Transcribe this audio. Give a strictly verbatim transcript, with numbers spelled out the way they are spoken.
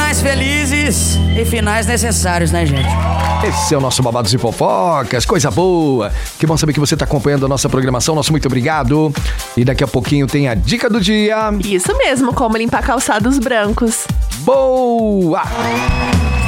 finais felizes e finais necessários, né, gente? Esse é o nosso Babados e Fofocas, coisa boa. Que bom saber que você está acompanhando a nossa programação. Nosso muito obrigado. E daqui a pouquinho tem a dica do dia. Isso mesmo, como limpar calçados brancos. Boa!